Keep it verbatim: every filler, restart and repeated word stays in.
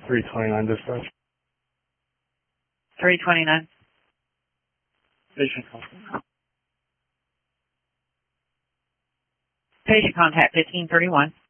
three twenty-nine dispatch. three twenty-nine. Patient contact. Patient contact fifteen thirty-one.